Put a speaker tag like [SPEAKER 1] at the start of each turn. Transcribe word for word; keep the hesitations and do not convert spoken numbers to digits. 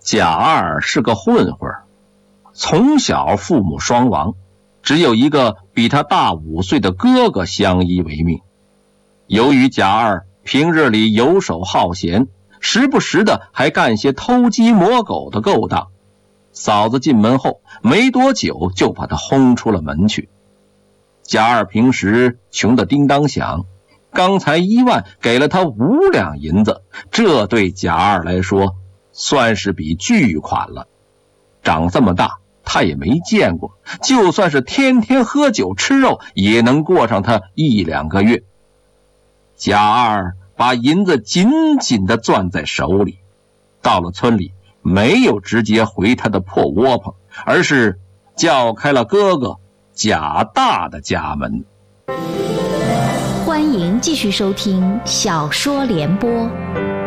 [SPEAKER 1] 贾二是个混混，从小父母双亡，只有一个比他大五岁的哥哥相依为命。由于贾二平日里游手好闲，时不时的还干些偷鸡摸狗的勾当，嫂子进门后没多久就把他轰出了门去。贾二平时穷得叮当响，刚才一万给了他五两银子，这对贾二来说算是笔巨款了。长这么大他也没见过，就算是天天喝酒吃肉，也能过上他一两个月。贾二把银子紧紧地攥在手里，到了村里没有直接回他的破窝棚，而是叫开了哥哥贾大的家门。
[SPEAKER 2] 欢迎继续收听小说联播。